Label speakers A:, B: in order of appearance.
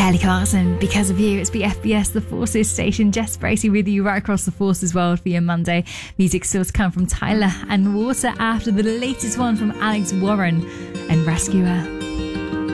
A: Kelly Clarkson, Because of You. It's BFBS, the Forces station. Jess Bracey with you right across the Forces world for your Monday. Music still to come from Tyler and Water after the latest one from Alex Warren and Rescuer.